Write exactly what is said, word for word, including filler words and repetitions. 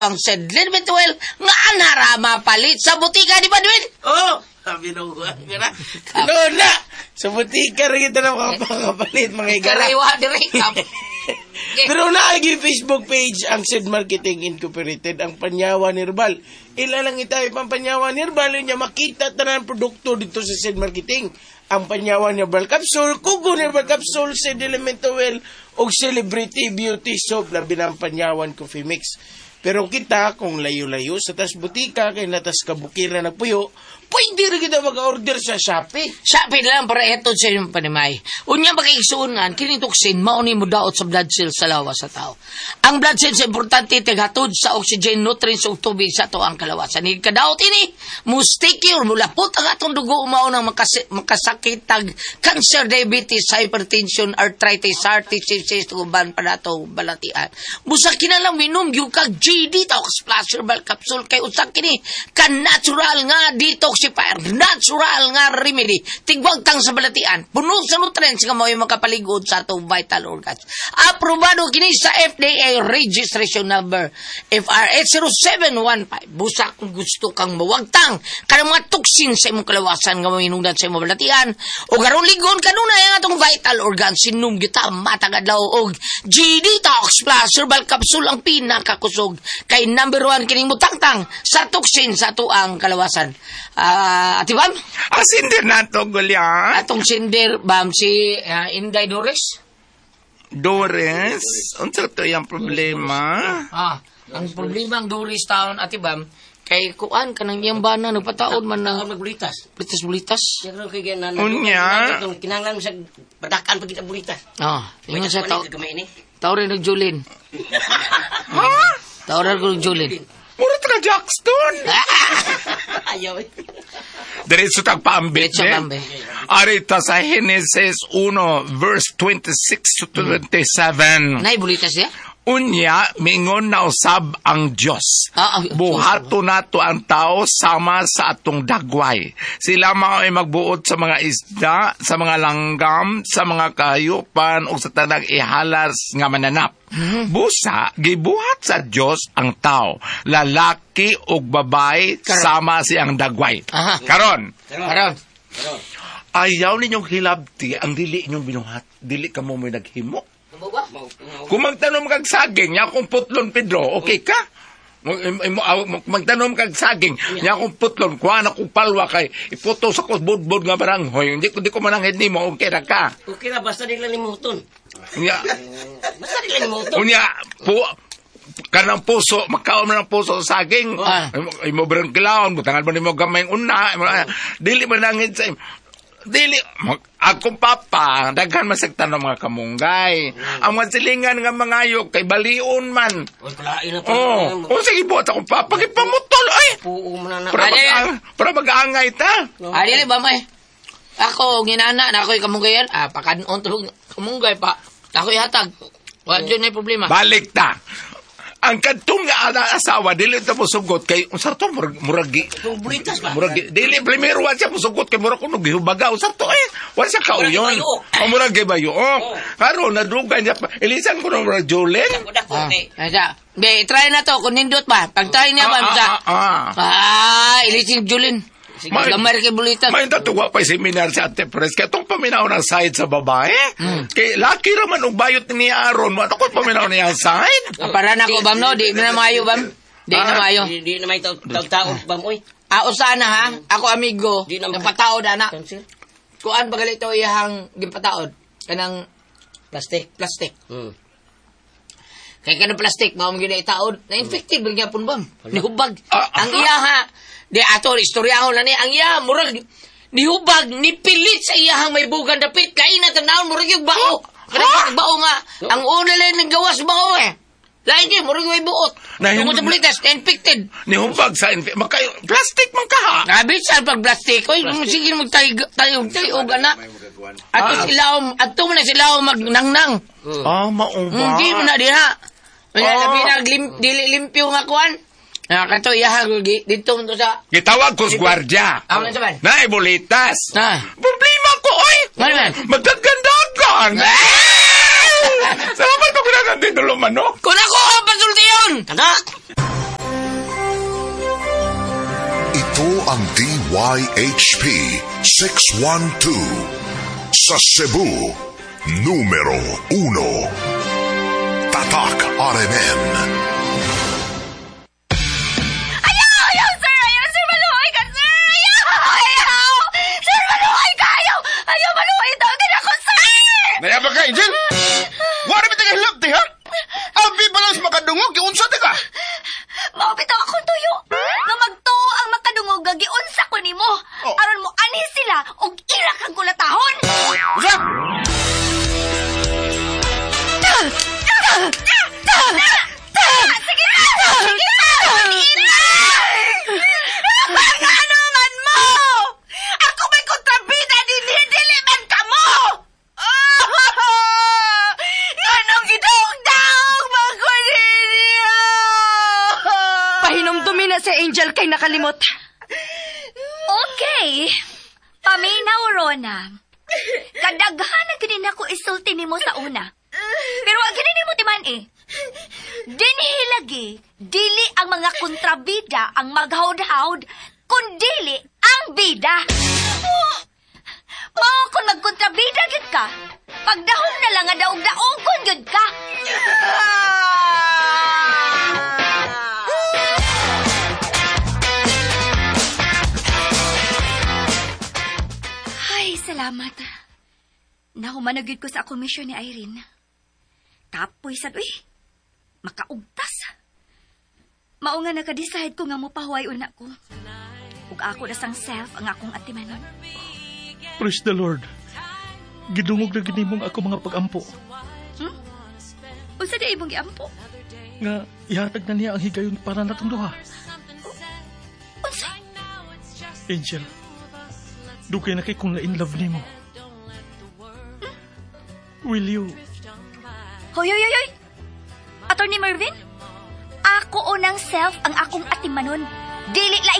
ang sedlin betuel nga anara mapalit sa butika di ba Dwin? Oh, sabi na uwan ka na. Ano na? Sa butika rin ito na makapalit, mga igala. Karaywa dire kap. Pero naagi Facebook page ang Sid Marketing Incorporated, ang Panyawan Herbal. Ila lang itayo pang Panyawan Herbal, yun niya makita tanan produkto dito sa Sid Marketing. Ang Panyawan Herbal Capsule, Kugon Herbal Capsule, Sid Elemental Oil, o Celebrity Beauty Soap, labi ng Panyawan Coffee Mix. Pero kita, kung layo-layo sa tas butika, kay natas kabukiran na puyo, pwede rin kita mag-order sa Shopee. Shopee lang para eto sa inyong panimay. Unya makaigsuunan, kinitoksin, mauni mo daot sa blood cells sa lawas sa tao. Ang blood cells importante tigatod sa oxygen, nutrients, ug tubig sa to ang kalawasan. Hindi ka daot ini, mustiki or mulapot ang atong dugo umaunang makas- makasakit tag cancer, diabetes, hypertension, arthritis, heart disease, tuban pa na to balatian. Busa kinalang minom yung kag G D, tao splash herbal capsule kay usak kini, kan natural nga detoxifier, natural nga remedy, tigwag tang sa balatian, puno sa nutrients nga mo'y makapaligod sa atong vital organs. Aprobado kini sa F D A registration number F R H zero seven one five. Busa kung gusto kang mawagtang kanang mga toxin sa imong kalawasan nga mahinungdan sa imong balatian o garon ligon kanuna ang atong vital organs sinum kita matagadlaw og G D Tox Plus Herbal Capsule ang pinakakusog kay number one kining mutangtang sa toxin sa tuang kalawasan. Ah, uh, ati bam? Asin din nato gulya. Atong sindir bam si uh, Inday Doris. Doris, unsa to yang problema? Ah, ang problema ang Doris taon ati bam kay kuan kanang iyang bana nagpataod man na magbulitas. Bulitas-bulitas. Pero kay ganan. Unya. Kinanglan sa batakan pag kita bulitas. Ah, ingon sa tao. Gamay ni. Tao rin nag-Julin. Ha? Tao rin nag-Julin. Mura tra Jackson. Ayaw. Diretso tag paambit. Diretso paambit. Arita sa Genesis one verse twenty-six to twenty-seven. Nay bulitas ya? Unya, mingon na usab ang Diyos. Ah, ah, Buhato nato ang tao sama sa atong dagway. Sila mga ay magbuot sa mga isda, sa mga langgam, sa mga kahayupan, o sa tanang ihalas nga mananap. Mm-hmm. Busa, gibuhat sa Diyos ang tao, lalaki o babae, Karon. Sama siyang dagway. Aha. Karon. Karon. Ayaw ninyong hilabti ang dili inyong binuhat. Dili ka mo may naghimo. Kung magtanom kag saging, nya akong putlon, Pedro, okay ka? Magtanom kag saging, nya akong putlon, kuha na kong palwa kay, iputo sa ko budbud nga baranghoy, hindi ko di ko mananghid ni mo, okay na ka? Okay na, basta nila limuton. Unya, basta nila limuton. Unya, po, kanang puso, makaon mo ng puso sa saging, ah. ay mo barangkilaon, butangan mo ni mo gamay una, dili mananghid sa Dili, mag, akong papa, daghan masagtan ng mga kamunggay. Mm. Ang mga silingan nga mga ayok, kay balion man. Uy, kalain na pa. Oo, oh, sige buhat akong papa, kay pamutol, ay. Puo mo na na. Para, mag, para mag-aangay ta. Adili ba may? Ako, ginana, na ako'y kamunggayan. Ah, pakanon tulog kamunggay pa. Ako'y hatag. Wala dyan na problema. Balik ta. Ang kadtong nga ana asawa dili ta mo sugot kay unsa to muragi bulitas ba muragi dili primero wa siya mo sugot kay mura kuno gihubaga unsa to eh wa siya kauyon o muragi bayo oh karon nadrugan niya ilisan ko no Julen ah asa be try na to kun nindot ba pag try niya ba sa ah ilisin Julen gamar kay bulitas may tatuwa pa seminar sa Ate Pres kay tong paminaw na side sa babae hmm. Kay laki raman og bayot ni Aaron mo ako paminaw niya side para na ko bam no di na mayo bam di na mayo di, di na may tao bam oy ah usana ha ako amigo napataod ana kuan bagalito iyang gipataod kanang plastic plastic hmm. Kaya kanang plastic mao gyud itaod na infected hmm. gyapon bam nihubag ah, ang iya ha di ato istoryahon na ni ang iya murag nihubag nipilit sa iyahang may bugan dapit kay na tanawon murag yung bao kanang bao nga ang una lang ng gawas bao eh lain gyud murag may buot tungod sa bulitas infected nihubag sa infected makay plastic man ka ha grabe sa pag plastic oy sige mo tayo tayo tayo ana ato silaw ato mo na silaw magnangnang ah mao ba hindi mo na diha wala labi na dili limpyo nga kuan. Ah, kato iyahag dito mo sa gitawag ko sa gwardiya. Amo na saban. Na ibulitas. Ah. Problema ko oy. Ano man? Magdagandagan. Salamat ko ginagan din dulo man no. Kun ako pasulti yun. Kada. Ito ang D Y H P six one two sa Cebu, numero uno. Tatak R M N. Ayaw! Ayaw, sir! Ayaw, sir! Maluhay ka, sir! Ayaw! Ayaw! Sir, maluhay ka! Ayaw! Ayaw, maluhay daw din ako, sir! Nayaba ka, Angel? Wala ba tayo hilap, ha? Abi ba lang sa makadungog, iunsa di ka? Maupito akong tuyo. Nga magtuo ang makadungog nga giunsa ko nimo. Oh. Aron mo ani sila og ira kang kulatahon. Usa? Sige na! Sige na! Pag-anuman mo! Ako may kontrabida din dili man ka mo! Anong gidaog-daog ba ko ninyo? Pahinumdumi na si Angel kay nakalimot. Okay. Paminaw, Rona. Kadaghanan ganin ako isulti nimo sa una. Pero ang ganin mo timan eh. Dinhi lagi, dili ang mga kontrabida ang maghawd-hawd, kundili ang bida. Mao kung magkontrabida gid ka, pagdahom na lang nga daog-daog kun gid ka. Ay, salamat. Nahumanagid ko sa komisyon ni Irene. Kapoy sad, uy. Makaugtas. Mao nga nakadecide ko nga mopahuway una ko. Ug ako na sang self ang akong atimanon. Praise the Lord. Gidungog na ginimong ako mga pagampo. Hmm? Unsa di imong giampo? Nga ihatag na niya ang higayon para natong duha. Unsa? Angel, dugay na kay kung na in love nimo. Hmm? Will you? Hoy, hoy, hoy, hoy! Attorney Mervin? Ako unang self ang akong atimanon. Dili laing